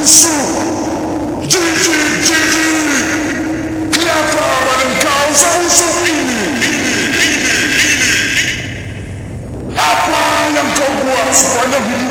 busuk, jijik, kenapa badan kau sebusuk ini? Apa yang kau buat sepanjang hidup?